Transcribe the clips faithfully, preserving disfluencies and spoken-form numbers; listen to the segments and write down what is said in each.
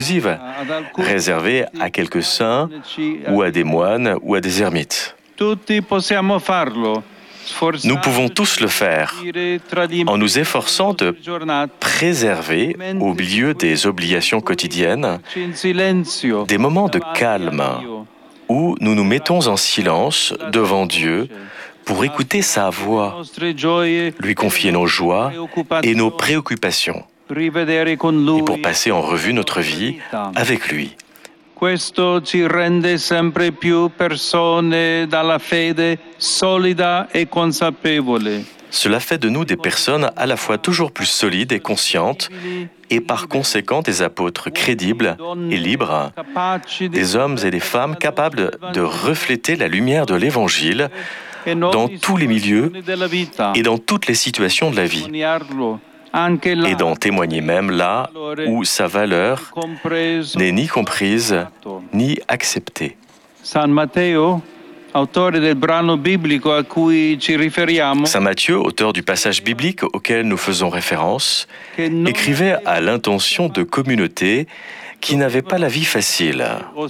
réservée à quelques saints ou à des moines ou à des ermites. Nous pouvons tous le faire en nous efforçant de préserver, au milieu des obligations quotidiennes, des moments de calme où nous nous mettons en silence devant Dieu pour écouter sa voix, lui confier nos joies et nos préoccupations, et pour passer en revue notre vie avec lui. Questo ci rende sempre più persone dalla fede solida e consapevole. Cela fait de nous des personnes à la fois toujours plus solides et conscientes, et par conséquent des apôtres crédibles et libres, des hommes et des femmes capables de refléter la lumière de l'Évangile dans tous les milieux et dans toutes les situations de la vie, et d'en témoigner même là où sa valeur n'est ni comprise ni acceptée. San Matteo, autore del brano biblico a cui ci riferiamo, Saint Matthieu, auteur du passage biblique auquel nous faisons référence, écrivait à l'intention de communautés qui n'avaient pas la vie facile.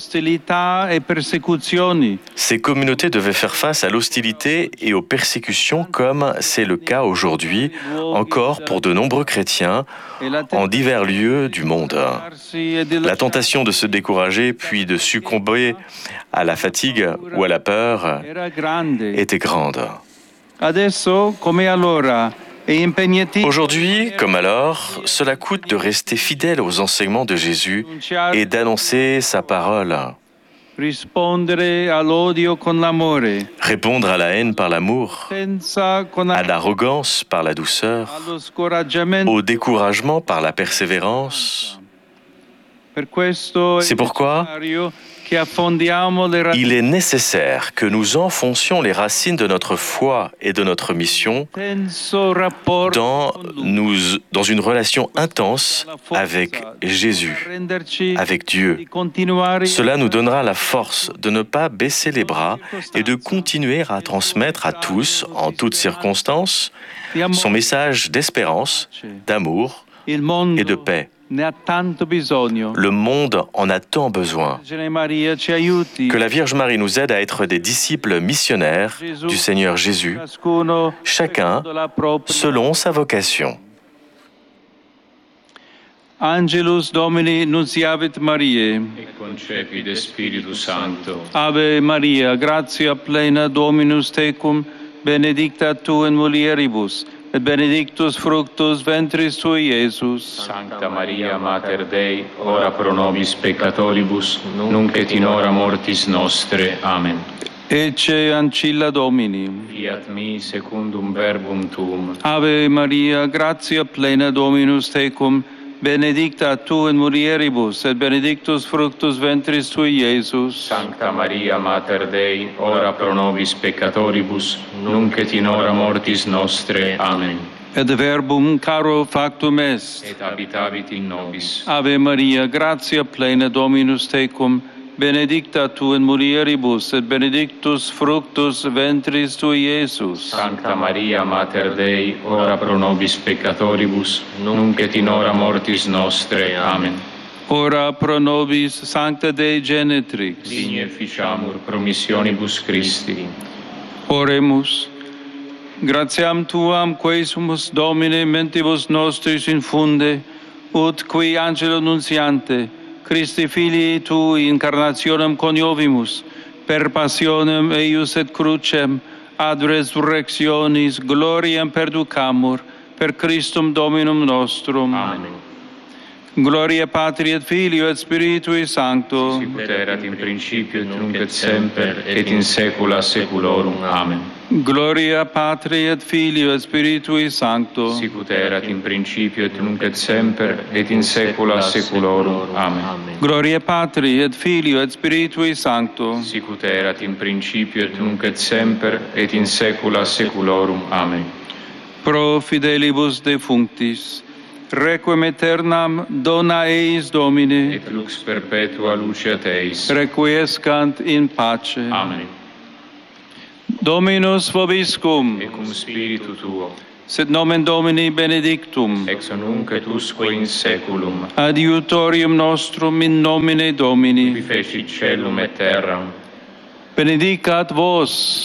Ces communautés devaient faire face à l'hostilité et aux persécutions comme c'est le cas aujourd'hui encore pour de nombreux chrétiens en divers lieux du monde. La tentation de se décourager puis de succomber à la fatigue ou à la peur était grande. Aujourd'hui, comme alors, cela coûte de rester fidèle aux enseignements de Jésus et d'annoncer sa parole. Répondre à la haine par l'amour, à l'arrogance par la douceur, au découragement par la persévérance. C'est pourquoi il est nécessaire que nous enfoncions les racines de notre foi et de notre mission dans, nous, dans une relation intense avec Jésus, avec Dieu. Cela nous donnera la force de ne pas baisser les bras et de continuer à transmettre à tous, en toutes circonstances, son message d'espérance, d'amour et de paix. Le monde en a tant besoin. Que la Vierge Marie nous aide à être des disciples missionnaires du Seigneur Jésus, chacun selon sa vocation. Angelus Domini nunciavit Mariae. Et concepit de Spiritus Sancto. Ave Maria, gratia plena Dominus tecum, benedicta tu in mulieribus, et benedictus fructus ventris tui, Iesus. Sancta Maria, Mater Dei, ora pro nobis peccatoribus, nunc et in hora mortis nostre. Amen. Ecce ancilla Domini. Fiat mi secundum verbum tuum. Ave Maria, gratia plena Dominus tecum, benedicta tu in mulieribus, et benedictus fructus ventris tui, Iesus. Sancta Maria, Mater Dei, ora pro nobis peccatoribus, nunc et in hora mortis nostre. Amen. Et verbum caro factum est. Et habitavit in nobis. Ave Maria, gratia plena Dominus tecum, benedicta tu in mulieribus, et benedictus fructus ventris tui, Iesus. Sancta Maria, Mater Dei, ora pro nobis peccatoribus, nunc et in hora mortis nostre. Amen. Ora pro nobis, Sancta Dei Genetrix. Digne ficiamur promissionibus Christi. Oremus. Gratiam Tuam, quae sumus Domine mentibus nostris infunde, ut qui angelo nunciante, Christi Filii Tui incarnationem coniovimus, per passionem eius et crucem, ad resurrectionis gloriam perducamur, per Christum Dominum nostrum. Amen. Gloria Patri et Filio et Spiritui Sancto. Sicut erat in principio et nunc et semper et in saecula saeculorum. Amen. Gloria Patri et Filio et Spiritui Sancto. Sicut erat in principio et nunc et semper et in saecula saeculorum. Amen. Gloria Patri et Filio et Spiritui Sancto. Sicut erat in principio et nunc et semper et in saecula saeculorum. Amen. Pro fidelibus defunctis, requiem aeternam dona eis Domine, Et lux perpetua luceat eis. requiescant in pace. Amen. Dominus vobiscum. Et cum spiritu tuo. Sit nomen Domini benedictum. ex nunc et usque in saeculum. Adiutorium nostrum in nomine Domini. Qui fecit caelum et terram. Benedicat vos